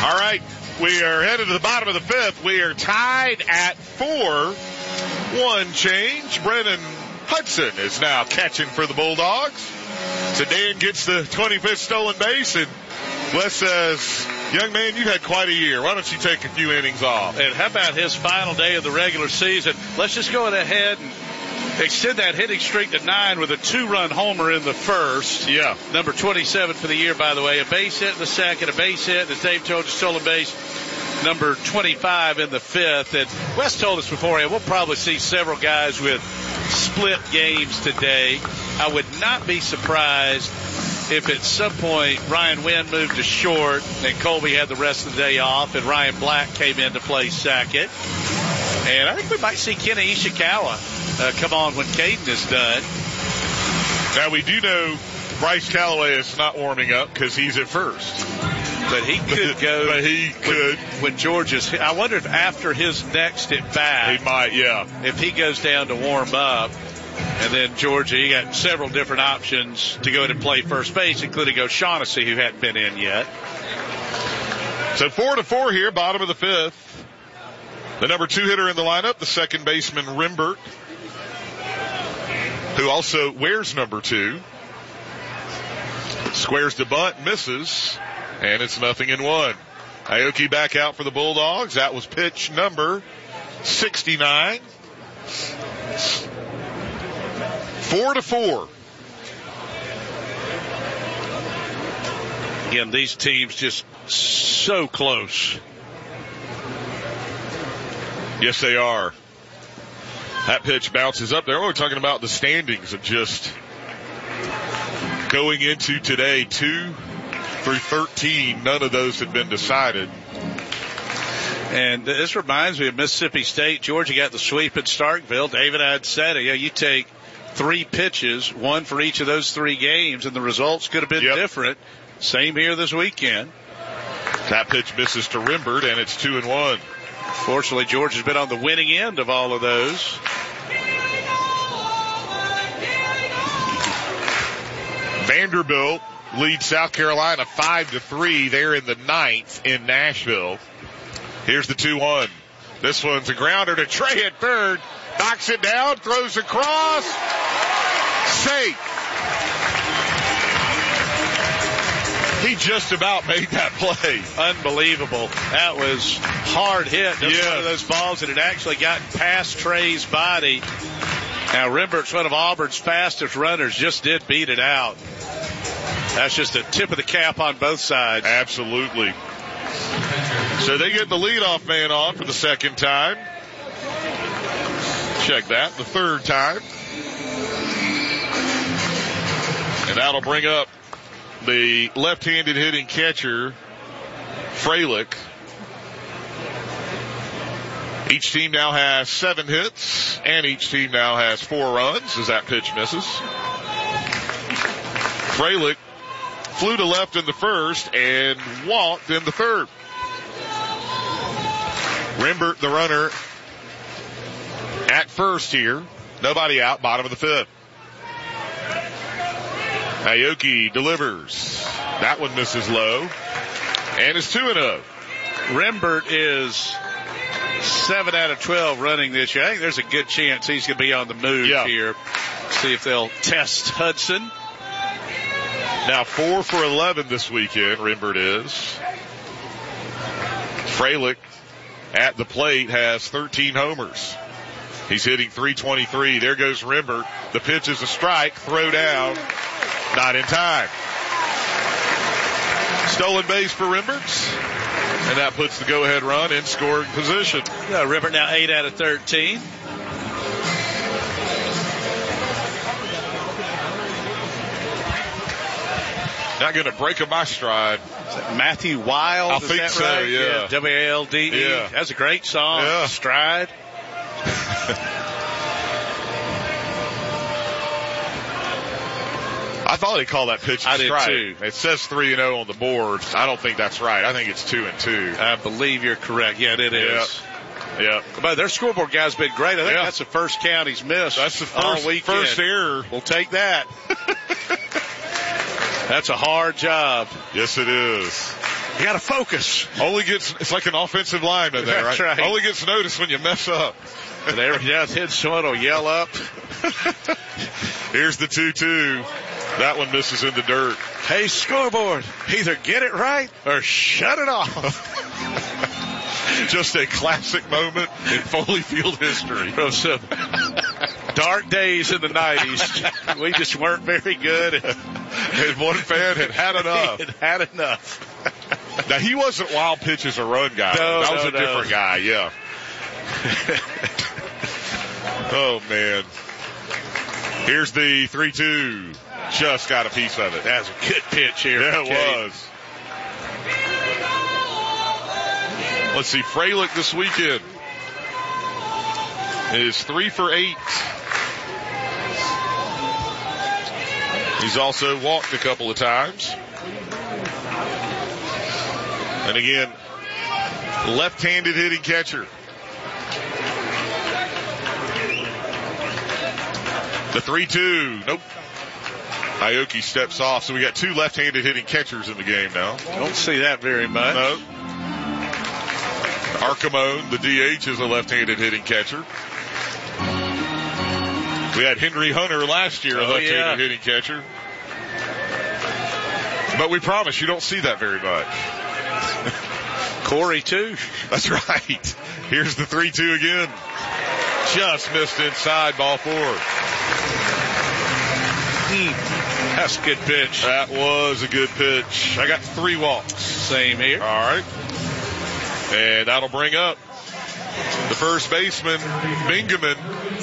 All right, we are headed to the bottom of the fifth. We are tied at 4. One change. Brennan Hudson is now catching for the Bulldogs. So Dan gets the 25th stolen base, and Wes says, young man, you've had quite a year. Why don't you take a few innings off? And how about his final day of the regular season? Let's just go ahead and extend that hitting streak to 9 with a 2-run homer in the first. Yeah. Number 27 for the year, by the way. A base hit in the second, a base hit, as Dave told you, stolen base. Number 25 in the fifth. And Wes told us beforehand, we'll probably see several guys with split games today. I would not be surprised if at some point Ryan Wynn moved to short and Colby had the rest of the day off and Ryan Black came in to play second. And I think we might see Kenny Ishikawa come on when Caden is done. Now, we do know Bryce Callaway is not warming up because he's at first. But he could go. But he could. When George is, I wonder if after his next at bat. He might, yeah. If he goes down to warm up. And then Georgia, you got several different options to go in and play first base, including O'Shaughnessy, who hadn't been in yet. So 4-4 here, bottom of the fifth. The number 2 hitter in the lineup, the second baseman Rimbert, who also wears number 2. Squares to bunt, misses, and it's 0-1. Aoki back out for the Bulldogs. That was pitch number 69. 4-4. Again, these teams just so close. Yes, they are. That pitch bounces up there. We're talking about the standings of just going into today, 2 through 13. None of those had been decided. And this reminds me of Mississippi State. Georgia got the sweep at Starkville. David had said it. You take 3 pitches, 1 for each of those 3 games, and the results could have been different. Same here this weekend. That pitch misses to Rimbert, and it's 2-1. Fortunately, Georgia's been on the winning end of all of those. Vanderbilt leads South Carolina 5-3. They're in the 9th in Nashville. Here's the 2-1. This one's a grounder to Trey at third. Knocks it down, throws across. Safe. He just about made that play. Unbelievable. That was hard hit. That was one of those balls that had actually gotten past Trey's body. Now, Rimbert's one of Auburn's fastest runners, just did beat it out. That's just a tip of the cap on both sides. Absolutely. So they get the leadoff man on for the second time. Check that, the third time. And that'll bring up the left-handed hitting catcher, Freilich. Each team now has 7 hits, and each team now has 4 runs as that pitch misses. Freilich flew to left in the first and walked in the third. Rimbert, the runner, at first here. Nobody out, bottom of the fifth. Aoki delivers. That one misses low. And it's 2-0. Rimbert is 7 out of 12 running this year. I think there's a good chance he's going to be on the move here. See if they'll test Hudson. Now 4 for 11 this weekend, Rimbert is. Freilich at the plate has 13 homers. He's hitting .323. There goes Rimbert. The pitch is a strike. Throw down. Not in time. Stolen base for Rimbert. And that puts the go-ahead run in scoring position. Yeah, Rimbert now 8 out of 13. Not going to break him my stride. Matthew Wild? I think so, right? yeah. W-A-L-D-E. Yeah. That's a great song. Yeah. Stride. I thought he called that pitch a strike. I did too. It says 3-0 on the board. I don't think that's right. I think it's 2-2. I believe you're correct. Yeah, it is. Yeah. But their scoreboard guy's been great. I think that's the first count he's missed. That's the all first weekend. error. We'll take that. That's a hard job. Yes, it is. You got to focus. It's like an offensive lineman there, That's right? right. Only gets noticed when you mess up. And every now and then someone will yell up. Here's the 2-2. That one misses in the dirt. Hey, scoreboard, either get it right or shut it off. Just a classic moment in Foley Field history. From some dark days in the 90s. We just weren't very good. And one fan had enough. He had enough. Now, he wasn't wild pitches or run guy. No, that was a different guy, yeah. Oh, man. Here's the 3-2. Just got a piece of it. That was a good pitch here. Yeah, it was. Let's see. Freilich this weekend is 3 for 8. He's also walked a couple of times. And again, left-handed hitting catcher. The 3-2. Nope. Aoki steps off, so we got 2 left-handed hitting catchers in the game now. Don't see that very much. No. Arcamone, the DH, is a left-handed hitting catcher. We had Henry Hunter last year, a left-handed hitting catcher. But we promise you don't see that very much. Corey, too. That's right. Here's the 3-2 again. Just missed inside, ball 4. That's a good pitch. That was a good pitch. I got 3 walks. Same here. All right. And that'll bring up the first baseman, Bingaman.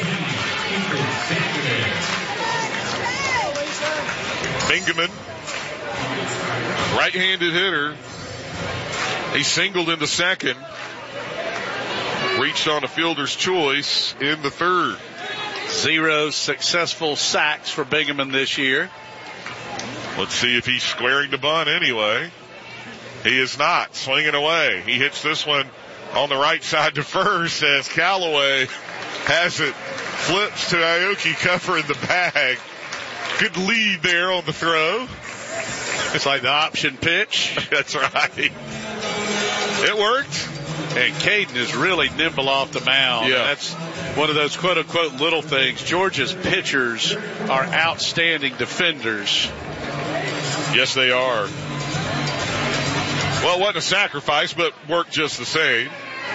Bingaman, right-handed hitter. He singled into second. Reached on a fielder's choice in the third. 0 successful sacks for Bingaman this year. Let's see if he's squaring the bunt anyway. He is not. Swinging away. He hits this one on the right side to first as Callaway has it. Flips to Aoki covering the bag. Good lead there on the throw. It's like the option pitch. That's right. It worked. And Caden is really nimble off the mound. Yeah. That's one of those quote-unquote little things. Georgia's pitchers are outstanding defenders. Yes, they are. Well, it wasn't a sacrifice, but worked just the same.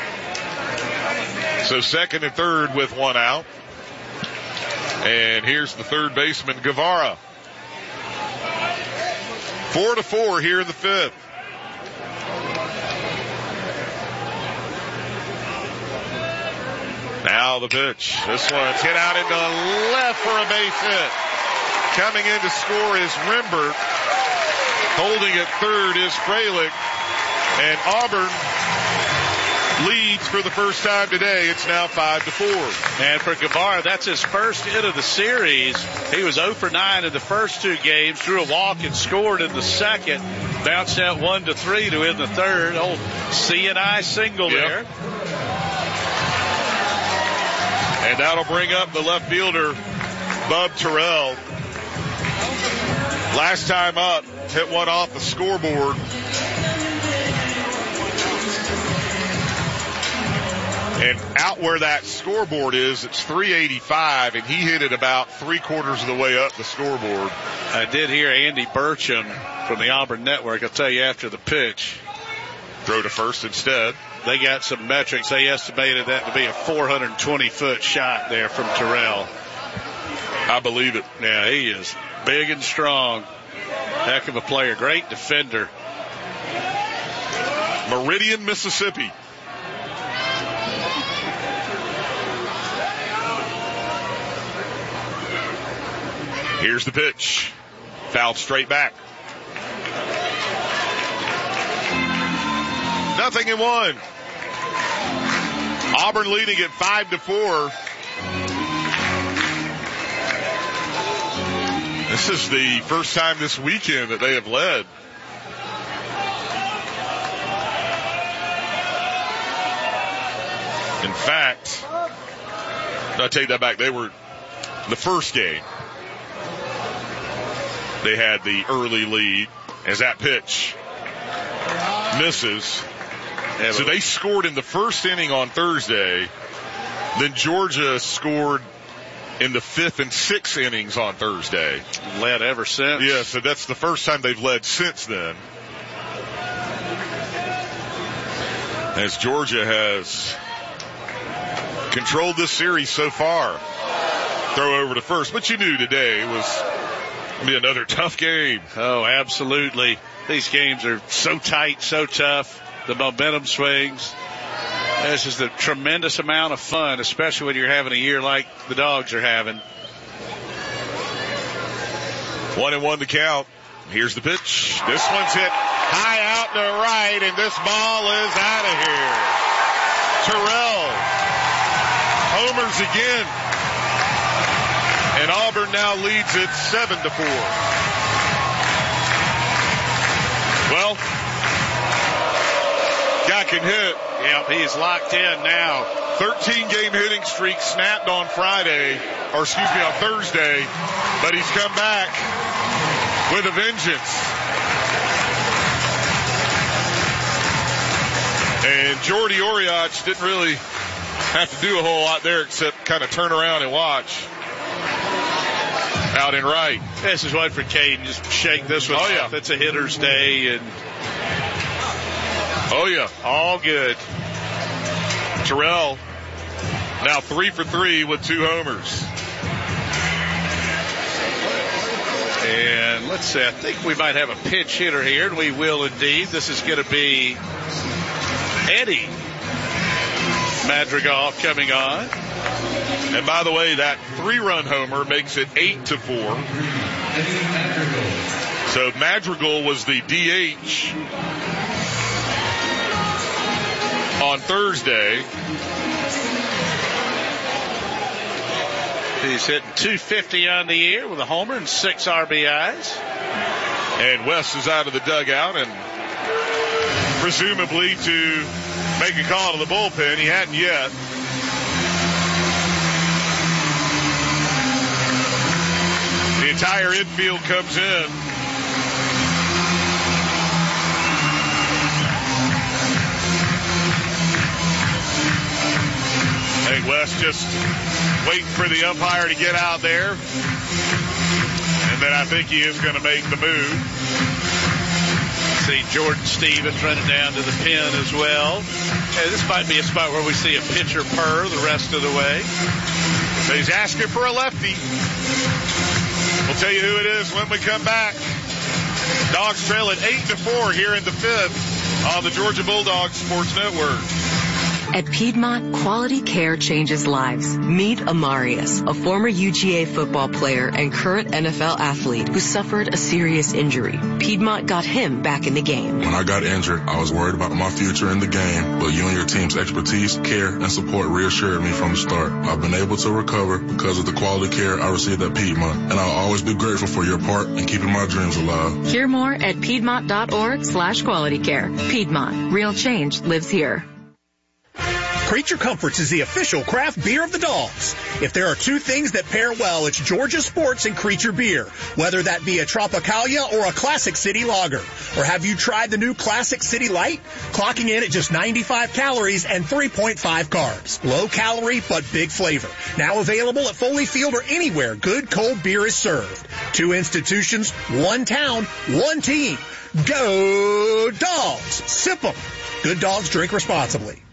So second and third with 1 out. And here's the third baseman, Guevara. 4-4 here in the 5th. Now the pitch. This one's hit out into left for a base hit. Coming in to score is Rembert. Holding at third is Freilich. And Auburn leads for the first time today. It's now 5-4. And for Guevara, that's his first hit of the series. He was 0 for 9 in the first 2 games, drew a walk and scored in the second. Bounced out 1-3 to end the third. Old C&I single there. And that'll bring up the left fielder, Bub Terrell. Last time up, hit one off the scoreboard. And out where that scoreboard is, it's 385, and he hit it about 3/4 of the way up the scoreboard. I did hear Andy Burcham from the Auburn Network. I'll tell you after the pitch. Throw to first instead. They got some metrics. They estimated that to be a 420-foot shot there from Terrell. I believe it. Yeah, he is big and strong. Heck of a player. Great defender. Meridian, Mississippi. Here's the pitch. Fouled straight back. 0-1. Auburn leading at 5-4. This is the first time this weekend that they have led. In fact, I take that back. They were the first game. They had the early lead as that pitch misses. So they scored in the first inning on Thursday. Then Georgia scored in the 5th and 6th innings on Thursday. Led ever since. Yeah, so that's the first time they've led since then. As Georgia has controlled this series so far. Throw over to first. But you knew today was going to be another tough game. Oh, absolutely. These games are so tight, so tough. The momentum swings. This is a tremendous amount of fun, especially when you're having a year like the Dogs are having. 1-1 the count. Here's the pitch. This one's hit high out to right, and this ball is out of here. Terrell homers again. And Auburn now leads it 7-4. Well, guy can hit. Yep, he is locked in now. 13-game hitting streak snapped on Thursday, but he's come back with a vengeance. And Jordy Oriach didn't really have to do a whole lot there except kind of turn around and watch. Out and right. This is one for Caden. Just shake this one. Oh, yeah. It's a hitter's day. And oh, yeah. All good. Terrell now 3 for 3 with 2 homers. And let's see, I think we might have a pinch hitter here, and we will indeed. This is going to be Eddie Madrigal coming on. And by the way, that 3-run homer makes it 8-4. So Madrigal was the DH on Thursday. He's hitting .250 on the year with a homer and 6 RBIs. And West is out of the dugout and presumably to make a call to the bullpen. He hadn't yet. The entire infield comes in. I think West just waiting for the umpire to get out there. And then I think he is going to make the move. See Jordan Stevens running down to the pen as well. Hey, this might be a spot where we see a pitcher purr the rest of the way. So he's asking for a lefty. We'll tell you who it is when we come back. Dogs trail at 8-4 here in the 5th on the Georgia Bulldogs Sports Network. At Piedmont, quality care changes lives. Meet Amarius, a former UGA football player and current NFL athlete who suffered a serious injury. Piedmont got him back in the game. When I got injured, I was worried about my future in the game, but you and your team's expertise, care, and support reassured me from the start. I've been able to recover because of the quality care I received at Piedmont, and I'll always be grateful for your part in keeping my dreams alive. Hear more at Piedmont.org/qualitycare. Piedmont. Real change lives here. Creature Comforts is the official craft beer of the Dogs. If there are two things that pair well, it's Georgia Sports and Creature Beer, whether that be a Tropicalia or a Classic City Lager. Or have you tried the new Classic City Light? Clocking in at just 95 calories and 3.5 carbs. Low calorie, but big flavor. Now available at Foley Field or anywhere good cold beer is served. 2 institutions, 1 town, 1 team. Go Dogs! Sip 'em. Good dogs drink responsibly.